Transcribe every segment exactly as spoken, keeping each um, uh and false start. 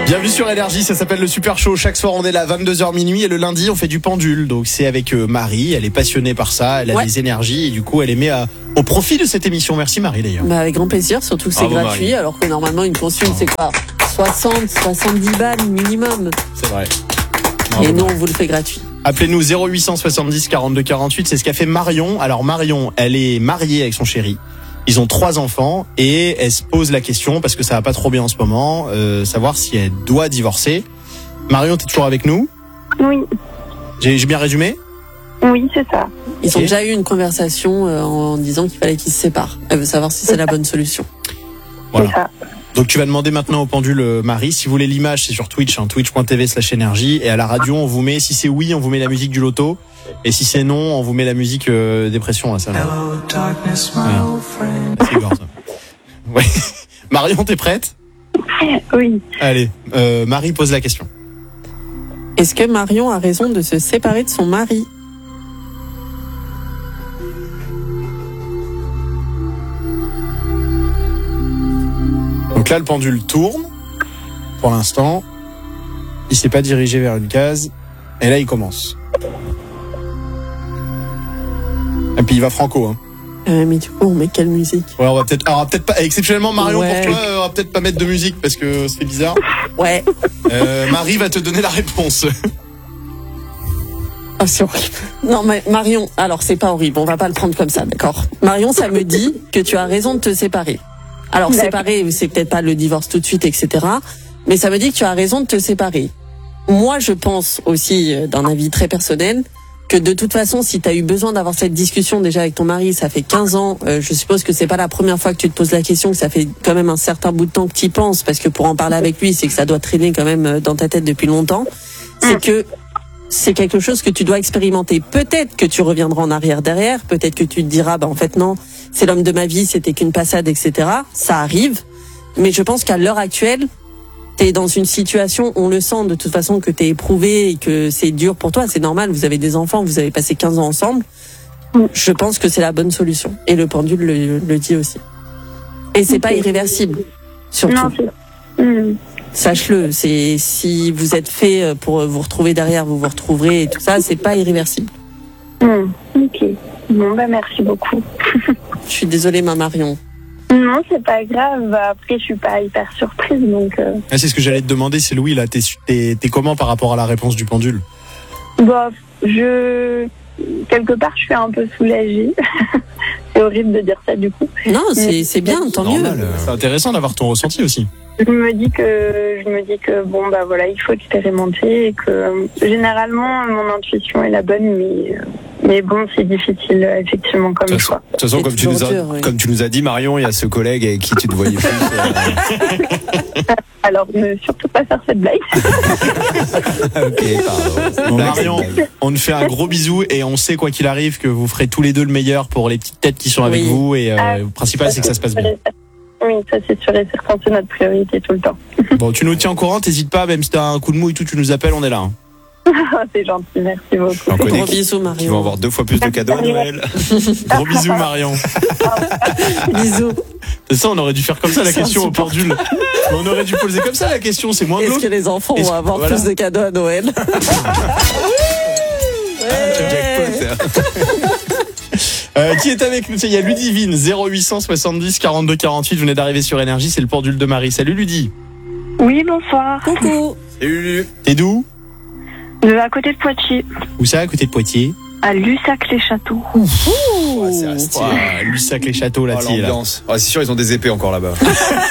Bienvenue sur Énergie, ça s'appelle le Super Show. Chaque soir on est là à vingt-deux heures minuit et le lundi on fait du pendule. Donc c'est avec euh, Marie, elle est passionnée par ça, elle a ouais. des énergies et du coup elle les met à, au profit de cette émission. Merci Marie d'ailleurs. Bah avec grand plaisir, surtout que c'est Bravo, gratuit, Marie. alors que normalement une consulte c'est quoi soixante, soixante-dix balles minimum. C'est vrai. Et Bravo. nous on vous le fait gratuit. Appelez-nous zéro huit cent soixante-dix quarante-deux quarante-huit, c'est ce qu'a fait Marion. Alors Marion, elle est mariée avec son chéri. Ils ont trois enfants et elle se pose la question, parce que ça va pas trop bien en ce moment, euh, savoir si elle doit divorcer. Marion, t'es toujours avec nous ? Oui, J'ai, j'ai bien résumé ? oui, c'est ça. Ils Ok. ont déjà eu une conversation euh, en disant qu'il fallait qu'ils se séparent. Elle veut savoir si c'est la bonne solution. Voilà. C'est ça. Donc tu vas demander maintenant au pendule euh, Marie. Si vous voulez l'image, c'est sur Twitch, hein, twitch point t v slash énergie. Et à la radio, on vous met, si c'est oui, on vous met la musique du loto. Et si c'est non, on vous met la musique euh, dépression. Là, ça, là. Voilà. C'est gore, ça. Ouais. Marion, t'es prête ? Oui, Allez, euh, Marie pose la question. Est-ce que Marion a raison de se séparer de son mari ? Donc là, le pendule tourne. Pour l'instant, il s'est pas dirigé vers une case. Et là, il commence. Et puis il va franco, hein. euh, Mais du coup on met quelle musique ? Ouais, on va peut-être, alors on va peut-être pas, exceptionnellement Marion, Ouais. pour toi, euh, on va peut-être pas mettre de musique parce que c'est bizarre. Ouais. Euh, Marie va te donner la réponse. Oh, c'est horrible. Non, mais Marion, alors c'est pas horrible, on va pas le prendre comme ça, d'accord ? Marion, ça me dit que tu as raison de te séparer. Alors, D'accord. séparer, c'est peut-être pas le divorce tout de suite, et cetera. Mais ça me dit que tu as raison de te séparer. Moi, je pense aussi, euh, d'un avis très personnel, que de toute façon, si tu as eu besoin d'avoir cette discussion déjà avec ton mari, ça fait quinze ans, euh, je suppose que c'est pas la première fois que tu te poses la question, que ça fait quand même un certain bout de temps que tu y penses, parce que pour en parler avec lui, c'est que ça doit traîner quand même euh, dans ta tête depuis longtemps. C'est que c'est quelque chose que tu dois expérimenter. Peut-être que tu reviendras en arrière derrière, peut-être que tu te diras, bah en fait non, c'est l'homme de ma vie, c'était qu'une passade, et cetera. Ça arrive, mais je pense qu'à l'heure actuelle, t'es dans une situation, on le sent de toute façon que t'es éprouvé et que c'est dur pour toi, c'est normal, vous avez des enfants, vous avez passé quinze ans ensemble. Je pense que c'est la bonne solution. Et le pendule le, le dit aussi. Et c'est pas irréversible, surtout. non, c'est... Hmm. Sache-le, c'est si vous êtes fait pour vous retrouver derrière, vous vous retrouverez et tout ça, c'est pas irréversible. Hmm. Ok. Bon, bah merci beaucoup. Je suis désolée, ma Marion. Non, c'est pas grave. Après, je suis pas hyper surprise, donc... Euh... Ah, c'est ce que j'allais te demander, c'est Louis, là, t'es, t'es, t'es comment par rapport à la réponse du pendule ? Bon, je... Quelque part, je suis un peu soulagée. C'est horrible de dire ça, du coup. Non, c'est c'est bien, tant mieux. Normal, euh, c'est intéressant d'avoir ton ressenti aussi. Je me dis que, je me dis que bon, bah voilà, il faut expérimenter et que euh, généralement, mon intuition est la bonne, mais, euh, mais bon, c'est difficile, euh, effectivement, comme De toute façon, choix. de toute façon, C'est comme tu, nous toujours as, dur, oui. comme tu nous as dit, Marion, il y a ce collègue avec qui tu te voyais plus. euh, Alors, ne surtout pas faire cette blague. ok, pardon. Bon, Blague, Marion, c'est une blague. on te fait un gros bisou et on sait quoi qu'il arrive que vous ferez tous les deux le meilleur pour les petites têtes qui sont avec Oui. vous et euh, Ah, le principal c'est que ça se passe bien. Oui, ça c'est sûr et certain, c'est notre priorité tout le temps. Bon, tu nous tiens au courant, t'hésites pas, même si t'as un coup de mou et tout, tu nous appelles, on est là. hein. C'est gentil, merci beaucoup. J'en connais Gros qui, bisous, qui vont Marion. avoir deux fois plus de cadeaux à Noël. Gros bisous Marion. Bisous. C'est ça, on aurait dû faire comme ça la C'est question au pendule. On aurait dû poser comme ça la question, c'est moins Est-ce glauque. que les enfants Est-ce- vont avoir voilà. plus de cadeaux à Noël? Jackpot. Euh, qui est avec nous? Il y a Ludivine, zéro huit cent soixante-dix quarante-deux quarante-huit. Vous venez d'arriver sur Énergie, c'est le pendule de Marie. Salut Ludi. Oui, bonsoir. Coucou. Salut Lulu. T'es d'où? De à côté de Poitiers, Où ça, à côté de Poitiers? à Lussac-les-Châteaux. Ouais, c'est un style. Ouah, Lussac les châteaux là, Oh, t'y es, là. l'ambiance. Ah, c'est sûr, ils ont des épées encore là-bas.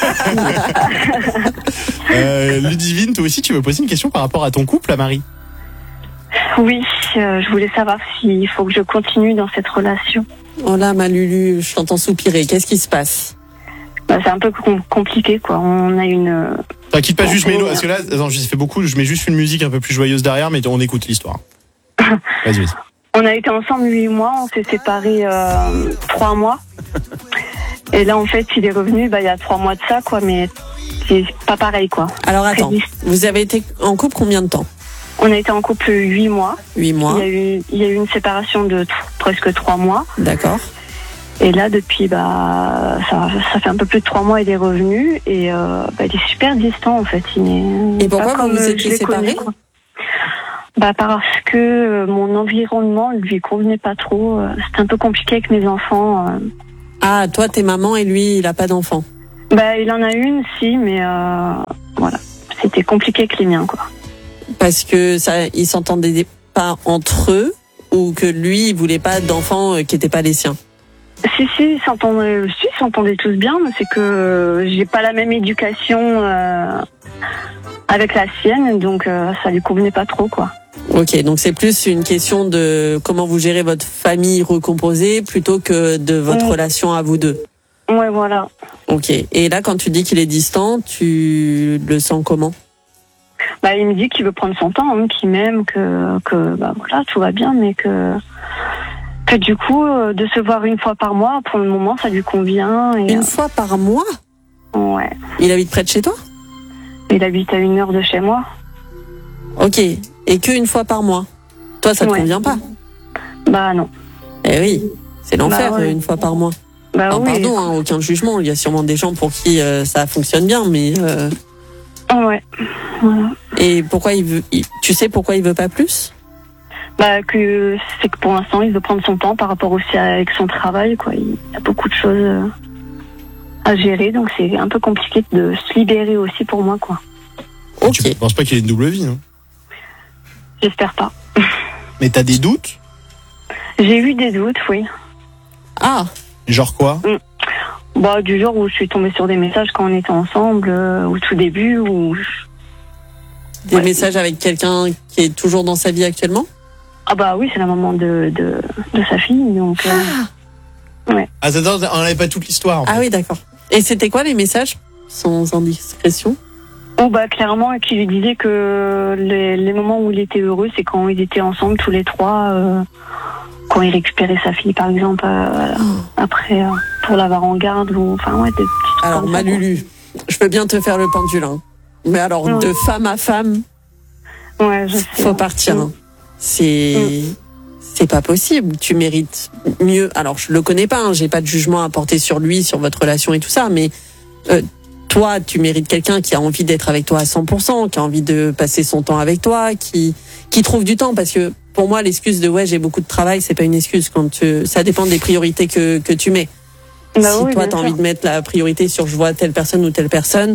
Euh, Ludivine, toi aussi, tu me poser une question par rapport à ton couple, à Marie? Oui, euh, je voulais savoir s'il faut que je continue dans cette relation. Oh là, ma Lulu, je t'entends soupirer. Qu'est-ce qui se passe? Bah, c'est un peu com- compliqué, quoi. On a une... euh, T'inquiète pas, juste mets-nous, parce que là, attends, j'ai fait beaucoup, je mets juste une musique un peu plus joyeuse derrière, mais on écoute l'histoire. Vas-y, vas-y. On a été ensemble huit mois, on s'est séparés euh, trois mois. Et là, en fait, il est revenu, bah, il y a trois mois de ça, quoi, mais c'est pas pareil, quoi. Alors attends, Très vite. vous avez été en couple combien de temps? On a été en couple huit mois. Huit Il mois, y a eu, il y a eu une séparation de t- presque trois mois. d'accord. Et là, depuis, bah, ça, ça fait un peu plus de trois mois, il est revenu et euh, bah, il est super distant en fait. Il est, Et pourquoi pas vous comme vous je étiez l'ai connu, séparés? quoi. Bah parce que euh, mon environnement lui convenait pas trop. Euh, C'était un peu compliqué avec mes enfants. Euh. Ah, toi, t'es maman et lui, il a pas d'enfant. Bah il en a une, si, mais euh, voilà, c'était compliqué avec les miens, quoi. Parce que ça, ils s'entendaient pas entre eux ou que lui, il voulait pas d'enfants euh, qui étaient pas les siens. Si si, ils s'entendaient, si, ils s'entendaient tous bien, mais c'est que euh, j'ai pas la même éducation euh, avec la sienne, donc euh, ça lui convenait pas trop, quoi. Ok, donc c'est plus une question de comment vous gérez votre famille recomposée plutôt que de votre Mmh. relation à vous deux. Ouais, voilà. Ok. Et là, quand tu dis qu'il est distant, tu le sens comment? Bah il me dit qu'il veut prendre son temps, hein, qu'il m'aime, que que bah voilà, tout va bien, mais que que du coup euh, de se voir une fois par mois, pour le moment, ça lui convient. Et, Une fois par mois? euh, ouais. Il habite près de chez toi? Il habite à une heure de chez moi. Ok. Et que une fois par mois? Toi, ça te Ouais. convient pas? Bah non. Eh oui. C'est l'enfer, Bah ouais. une fois par mois. Bah Alors, oui. pardon, hein, aucun jugement. Il y a sûrement des gens pour qui euh, ça fonctionne bien, mais euh, Ouais. Voilà. et pourquoi il veut il- Tu sais pourquoi il veut pas plus? Bah que c'est que pour l'instant, il veut prendre son temps par rapport aussi à- avec son travail, quoi. Il y a beaucoup de choses euh, à gérer, donc c'est un peu compliqué de se libérer aussi pour moi, quoi. Ok. Tu penses pas qu'il ait une double vie, hein? J'espère pas. Mais t'as des doutes? J'ai eu des doutes, oui. Ah. Genre quoi? Bah du genre où je suis tombée sur des messages quand on était ensemble, euh, au tout début, où je- Des Ouais. messages avec quelqu'un qui est toujours dans sa vie actuellement? ah bah oui, c'est la maman de de, de sa fille, donc. euh, Ah, attends, on n'avait pas toute l'histoire. en fait. Ah oui, d'accord. Et c'était quoi les messages? Sans indiscrétion? Oh bah clairement, qui lui disait que les, les moments où il était heureux, c'est quand ils étaient ensemble tous les trois, euh, quand il récupérait sa fille par exemple, euh, après euh, pour l'avoir en garde ou enfin ouais des petits trucs Alors, comme ça, Malulu, je peux bien te faire le pendule, hein. Mais alors, Ouais. de femme à femme, quoi. Ouais, je sais. faut partir. Mm. hein. C'est, c'est pas possible. Tu mérites mieux. Alors, je le connais pas. Hein. J'ai pas de jugement à porter sur lui, sur votre relation et tout ça. Mais euh, toi, tu mérites quelqu'un qui a envie d'être avec toi à cent pour cent, qui a envie de passer son temps avec toi, qui qui trouve du temps. Parce que pour moi, l'excuse de ouais, j'ai beaucoup de travail, c'est pas une excuse. Quand tu, ça dépend des priorités que que tu mets. Bah si oui, toi, bien t'as sûr. envie de mettre la priorité sur je vois telle personne ou telle personne,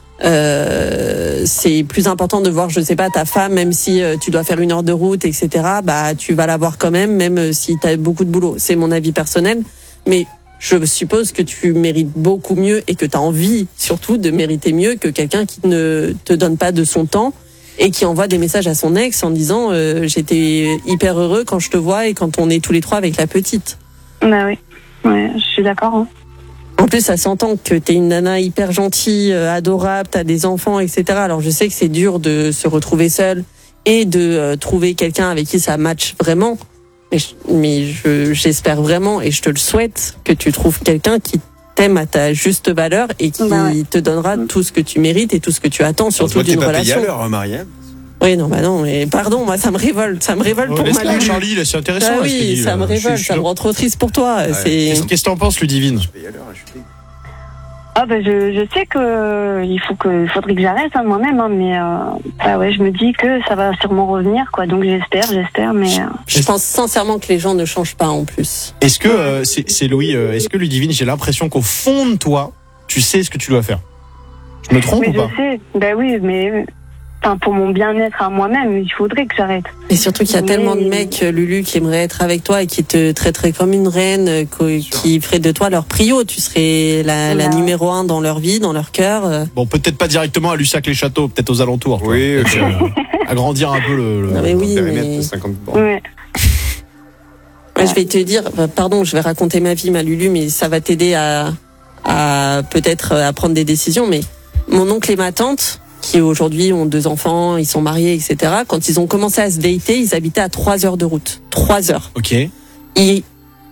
euh, c'est plus important de voir, je sais pas, ta femme, même si euh, tu dois faire une heure de route, et cetera. Bah, tu vas la voir quand même, même euh, si t'as beaucoup de boulot. C'est mon avis personnel, mais je suppose que tu mérites beaucoup mieux et que t'as envie, surtout, de mériter mieux que quelqu'un qui ne te donne pas de son temps et qui envoie des messages à son ex en disant euh, j'étais hyper heureux quand je te vois et quand on est tous les trois avec la petite. Bah oui, ouais, je suis d'accord. Hein. En plus, ça s'entend que t'es une nana hyper gentille, euh, adorable, t'as des enfants, et cetera. Alors, je sais que c'est dur de se retrouver seule et de euh, trouver quelqu'un avec qui ça match vraiment. Mais, je- mais je, j'espère vraiment et je te le souhaite que tu trouves quelqu'un qui t'aime à ta juste valeur et qui Bah ouais. te donnera tout ce que tu mérites et tout ce que tu attends, surtout Toi, t'es d'une pas payé relation. à l'heure, hein, Marie, hein. Oui, non, bah non, mais pardon, moi, ça me révolte. Ça me révolte Ouais, pour laisse-la, Malulu. Charlie, là, c'est intéressant. Ah là, ce qu'il oui, dit, ça là. me Je suis- révolte, je suis- ça me rend trop triste pour toi. Ouais. C'est... Qu'est-ce qu'est-ce que t'en penses, Ludivine? Je paye à l'heure, je paye. Ah bah je, je sais que euh, il faut que il faudrait que j'arrête hein, moi-même, hein, mais euh, bah ouais, je me dis que ça va sûrement revenir, quoi. Donc j'espère, j'espère, mais euh, Je pense sincèrement que les gens ne changent pas en plus. Est-ce que, euh, c'est c'est Louis, euh, est-ce que Ludivine, j'ai l'impression qu'au fond de toi, tu sais ce que tu dois faire? Je me trompe mais ou pas? je sais. Bah oui, mais enfin pour mon bien-être à moi-même, il faudrait que j'arrête. Et surtout qu'il y a Oui. tellement de mecs, euh, Lulu, qui aimeraient être avec toi et qui te traiteraient comme une reine, euh, co- qui feraient de toi leur prio. Tu serais la, la Ouais. numéro un dans leur vie, dans leur cœur. euh. Bon, peut-être pas directement à Lussac-les-Châteaux, peut-être aux alentours. tu Oui, vois. ok. Peut-être, euh, agrandir un peu le. le- Non, mais oui, Périmètre mais... de cinquante bornes. Ouais. Ouais, je vais te dire, bah, pardon, je vais raconter ma vie, ma Lulu, mais ça va t'aider à, à peut-être euh, à prendre des décisions. Mais mon oncle et ma tante, qui aujourd'hui ont deux enfants, ils sont mariés, et cetera. Quand ils ont commencé à se dater, ils habitaient à trois heures de route. Trois heures. Ok. Et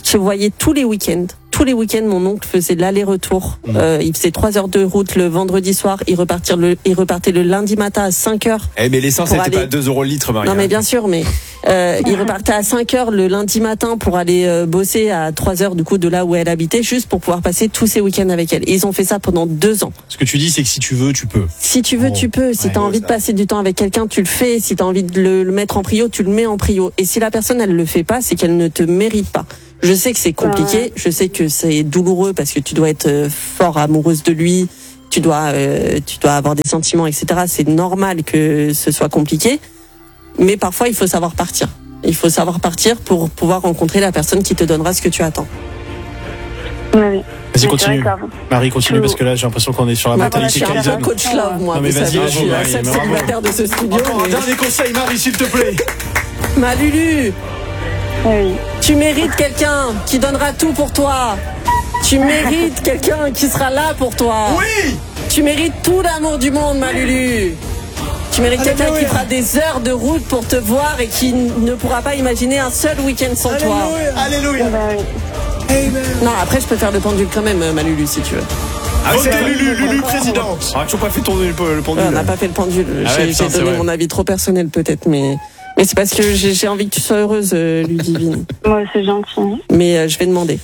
se voyaient tous les week-ends. Tous les week-ends, mon oncle faisait l'aller-retour. Mmh. Euh, il faisait trois heures de route le vendredi soir. Il repartait le, il repartait le lundi matin à cinq heures. Eh, mais l'essence, Pour elle était aller- pas à deux euros le litre, Marie. Non, mais bien sûr, mais euh, il repartait à cinq heures le lundi matin pour aller euh, bosser à trois heures du coup de là où elle habitait, juste pour pouvoir passer tous ses week-ends avec elle. Et ils ont fait ça pendant deux ans. Ce que tu dis, c'est que si tu veux, tu peux. Si tu veux, Oh, tu peux. Si ouais, t'as envie ça. de passer du temps avec quelqu'un, tu le fais. Si t'as envie de le, le mettre en prio, tu le mets en prio. Et si la personne, elle le fait pas, c'est qu'elle ne te mérite pas. Je sais que c'est compliqué. Ouais. Je sais que c'est douloureux parce que tu dois être euh, fort amoureuse de lui. Tu dois, euh, tu dois avoir des sentiments, et cetera. C'est normal que ce soit compliqué. Mais parfois, il faut savoir partir. Il faut savoir partir pour pouvoir rencontrer la personne qui te donnera ce que tu attends. Oui, oui. Vas-y, C'est continue. vrai que- Marie, continue, Je- parce que là, j'ai l'impression qu'on est sur la Moi, voilà, je mentalité suis un peu Kaizen. coach love, moi. Non, mais vous vas-y, savez, bravo, je suis la Marie, seule mais bravo. célibataire de ce studio. Encore un mais- dernier conseil, Marie, s'il te plaît. Ma Lulu, Oui, oui. tu mérites quelqu'un qui donnera tout pour toi. Tu mérites quelqu'un qui sera là pour toi. Oui. Tu mérites tout l'amour du monde, ma Lulu. Tu mérites quelqu'un qui Alléluia. fera des heures de route pour te voir et qui n- ne pourra pas imaginer un seul week-end sans toi. Alléluia. Bah oui. Non, après, je peux faire le pendule quand même, ma Lulu, si tu veux. Ah, Votez c'est- Lulu, Lulu présidente. On a toujours pas fait tourner le, le pendule. Ouais, on n'a pas fait le pendule. Ah ouais, J'ai putain, j'ai c'est donné vrai. mon avis trop personnel, peut-être, mais, mais c'est parce que j'ai j'ai envie que tu sois heureuse, euh, Ludivine. Ouais, c'est gentil. Mais euh, je vais demander.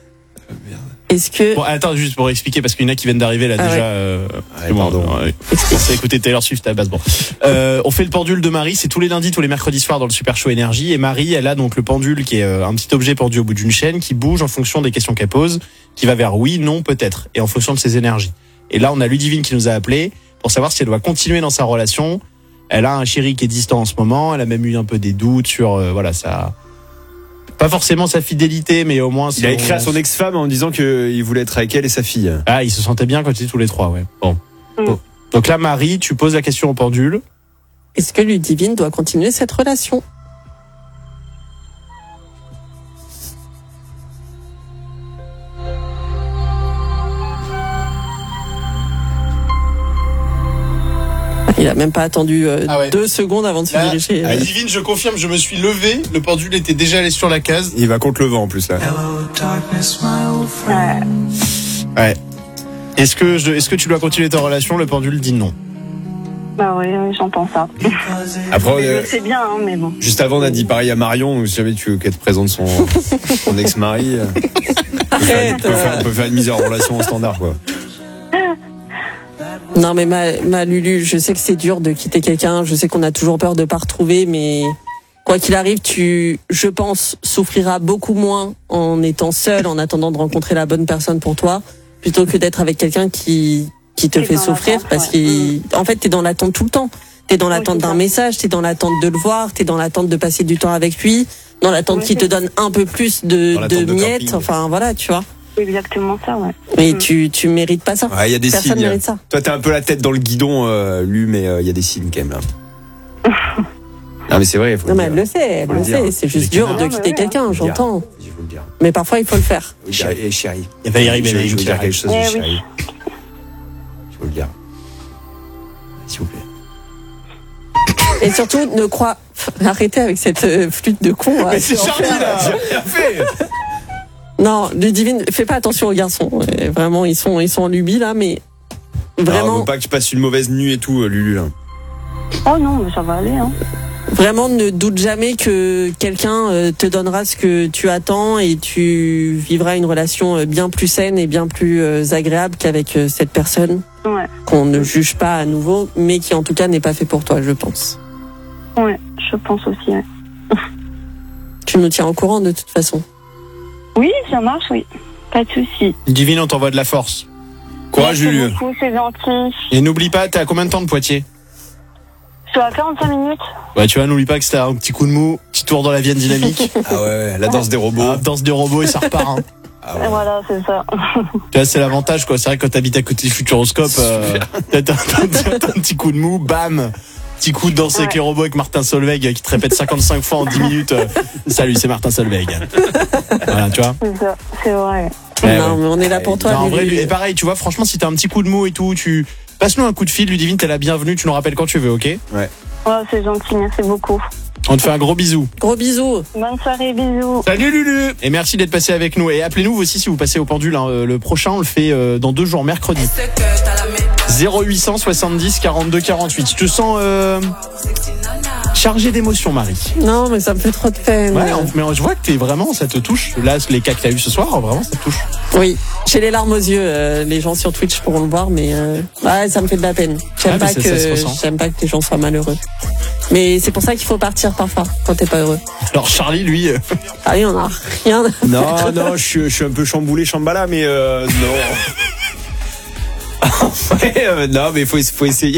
Est-ce que. Bon, attends, juste pour expliquer, parce qu'il y en a qui viennent d'arriver là Ah déjà. ouais. Euh, Ouais, c'est bon, pardon. ouais. Je pensais écouter Taylor Swift à la base. Bon. Euh, on fait le pendule de Marie, c'est tous les lundis, tous les mercredis soirs dans le Super Show Énergie. Et Marie, elle a donc le pendule qui est euh, un petit objet pendu au bout d'une chaîne qui bouge en fonction des questions qu'elle pose, qui va vers oui, non, peut-être, et en fonction de ses énergies. Et là, on a Ludivine qui nous a appelé pour savoir si elle doit continuer dans sa relation. Elle a un chéri qui est distant en ce moment. Elle a même eu un peu des doutes sur, euh, voilà, ça. Pas forcément sa fidélité, mais au moins. Il a son- écrit à son ex-femme en disant qu'il voulait être avec elle et sa fille. Ah, ils se sentaient bien quand ils étaient tous les trois, ouais. Bon. Mm. Bon. Donc là, Marie, tu poses la question au pendule. Est-ce que Ludivine doit continuer cette relation? Il a même pas attendu euh, Ah ouais. deux secondes avant de se diriger. euh, Divine, je confirme, je me suis levé. Le pendule était déjà allé sur la case. Il va contre le vent en plus là. Ouais. Ouais. Est-ce que, je, est-ce que tu dois continuer ta relation? Le pendule dit non. Bah oui, oui, j'entends ça. Après, Mais euh, je sais bien, hein, mais bon. juste avant, on a dit pareil à Marion. Si jamais tu veux qu'elle te présente son, son ex-mari, euh, on peut faire- on peut faire- on peut faire une mise en relation en standard quoi. Non mais ma, ma Lulu, je sais que c'est dur de quitter quelqu'un, je sais qu'on a toujours peur de pas retrouver, mais quoi qu'il arrive, tu, je pense, souffriras beaucoup moins en étant seul, en attendant de rencontrer la bonne personne pour toi, plutôt que d'être avec quelqu'un qui qui te Qui est fait dans souffrir, l'attente, parce ouais. qu'en fait t'es dans l'attente tout le temps. T'es dans l'attente c'est d'un ça. message, t'es dans l'attente de le voir, t'es dans l'attente de passer du temps avec lui, dans l'attente Ouais, qu'il te c'est- donne un peu plus de, Dans l'attente de de miettes, camping. enfin voilà, tu vois. C'est exactement ça, ouais. Et Mm. tu tu mérites pas ça. Ouais, il y a des Personne signes. mérite ça. Toi, t'es un peu la tête dans le guidon, euh, lui, mais euh, il y a des signes quand même là. Non, mais c'est vrai. Faut Non le mais dire. elle le sait, elle Faut le le dire. sait, c'est juste Les dur canards. de Non, mais quitter ouais, quelqu'un, Faut le dire. j'entends. Je veux le dire. Mais parfois il faut le faire. Faut le dire. Et chérie. Il va y arriver, Je, Marie, je veux qui dire arrive. quelque chose, Eh oui. chérie. Je veux le dire. S'il vous plaît. Et surtout, ne crois... Arrêtez avec cette euh, flûte de con. là, Mais c'est en Charlie, fait. là. Bien fait. Non, Ludivine, fais pas attention aux garçons. Ouais, vraiment, ils sont, ils sont en lubie là, mais Alors, vraiment, faut pas que tu passes une mauvaise nuit et tout, euh, Lulu. Là. Oh non, mais ça va aller, hein. vraiment, ne doute jamais que quelqu'un euh, te donnera ce que tu attends et tu vivras une relation euh, bien plus saine et bien plus euh, agréable qu'avec euh, cette personne Ouais. qu'on ne juge pas à nouveau, mais qui en tout cas n'est pas fait pour toi, je pense. Ouais, je pense aussi, ouais. Tu nous tiens au courant de toute façon. Oui, ça marche, oui. Pas de souci. Divine, on t'envoie de la force. Courage, Merci Lulu. beaucoup, c'est gentil. Et n'oublie pas, t'es à combien de temps de Poitiers? Je suis à quarante-cinq minutes. Ouais, tu vois, n'oublie pas que c'était un petit coup de mou, petit tour dans la Vienne dynamique. Ah ouais, la danse des robots. Ah, danse des robots et ça repart. Hein. Ah Et ouais. voilà, c'est ça. Tu vois, c'est l'avantage, quoi. C'est vrai que quand t'habites à côté du Futuroscope, euh, t'as t'as- t'as- t'as un petit coup de mou, bam, petit coup de danse avec Ouais. les robots avec Martin Solveig euh, qui te répète cinquante-cinq fois en dix minutes. euh, Salut, c'est Martin Solveig. Voilà, tu vois. C'est ça, c'est vrai. Ouais, non, ouais. mais on est là pour toi. Non, en vrai, Lulu. et pareil, tu vois, franchement, si t'as un petit coup de mou et tout, tu passe-nous un coup de fil, Ludivine, t'es la bienvenue, tu nous rappelles quand tu veux, ok? Oh, c'est gentil, merci beaucoup. On te fait un gros bisou. Gros bisous. Bonne soirée, bisous. Salut Lulu. Et merci d'être passé avec nous. Et appelez-nous vous aussi si vous passez au pendule. Hein. Le prochain, on le fait euh, dans deux jours, mercredi. zéro huit cent soixante-dix quarante-deux quarante-huit. Je te sens euh, chargé d'émotions, Marie. Non, mais ça me fait trop de peine. Ouais, on, mais je vois que t'es vraiment, ça te touche. Là, les cas que t'as eu ce soir, vraiment, ça te touche. Oui, j'ai les larmes aux yeux. Euh, les gens sur Twitch pourront le voir, mais euh, ouais, ça me fait de la peine. J'aime Ah, pas ça- que ça se ressent. j'aime pas que les gens soient malheureux. Mais c'est pour ça qu'il faut partir parfois quand t'es pas heureux. Alors Charlie, lui, euh, Allez, on a rien. Non, non, je suis, je suis un peu chamboulé, chambala, mais euh, non. Ouais, euh, non, mais faut, faut essayer.